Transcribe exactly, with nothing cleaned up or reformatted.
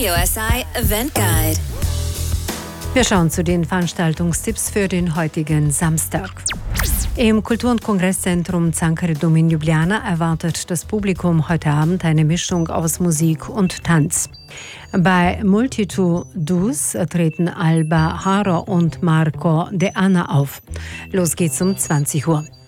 Radio S I Event Guide. Wir schauen zu den Veranstaltungstipps für den heutigen Samstag. Im Kultur- und Kongresszentrum Cankari Dom in Ljubljana erwartet das Publikum heute Abend eine Mischung aus Musik und Tanz. Bei Multitudus treten Alba Haro und Marco De Anna auf. Los geht's um zwanzig Uhr.